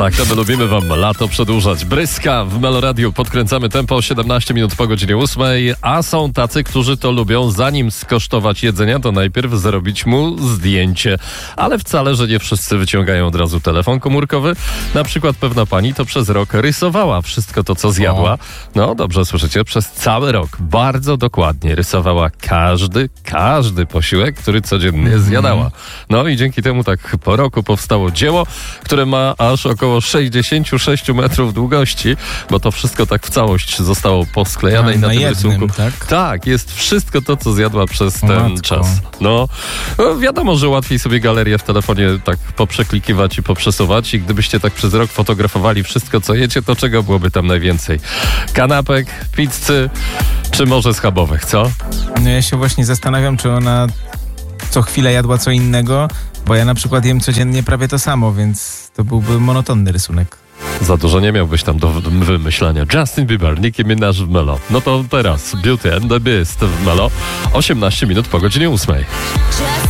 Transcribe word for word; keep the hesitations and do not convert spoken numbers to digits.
Tak, to my lubimy wam lato przedłużać. Bryska w Meloradiu, podkręcamy tempo, siedemnaście minut po godzinie ósmej, a są tacy, którzy to lubią, zanim skosztować jedzenia, to najpierw zrobić mu zdjęcie. Ale wcale, że nie wszyscy wyciągają od razu telefon komórkowy. Na przykład pewna pani to przez rok rysowała wszystko to, co zjadła. No, dobrze słyszycie, przez cały rok bardzo dokładnie rysowała każdy, każdy posiłek, który codziennie zjadała. No i dzięki temu tak po roku powstało dzieło, które ma aż około sześćdziesiąt sześć metrów długości, bo to wszystko tak w całość zostało posklejane A, i na, na tym jednym, rysunku. tak? Tak, jest wszystko to, co zjadła przez O ten matko. czas. No, no, wiadomo, że łatwiej sobie galerię w telefonie tak poprzeklikiwać i poprzesuwać i gdybyście tak przez rok fotografowali wszystko, co jecie, to czego byłoby tam najwięcej? Kanapek, pizzy, czy może schabowych, co? No ja się właśnie zastanawiam, czy ona co chwilę jadła co innego, bo ja na przykład jem codziennie prawie to samo, więc to byłby monotonny rysunek. Za dużo nie miałbyś tam do wymyślania. Justin Bieber, Nicki Minaj w Melo. No to teraz Beauty and the Beast w Melo. osiemnaście minut po godzinie ósmej. Just